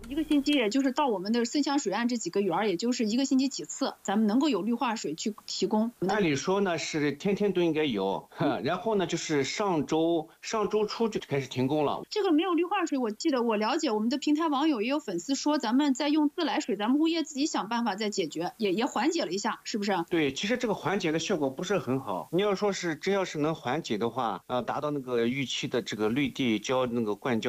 一个星期，也就是到我们的森祥水岸这几个园，也就是一个星期几次，咱们能够有绿化水去提供。 按理说呢是天天都应该有，然后呢就是上周初就开始停工了。 这个没有绿化水，我记得我了解，我们的平台网友也有粉丝说，咱们在用自来水，咱们物业自己想办法再解决，也缓解了一下，是不是？ 对，其实这个缓解的效果不是很好。你要说是真要是能缓解的话，达到那个预期的这个绿地浇那个灌浇。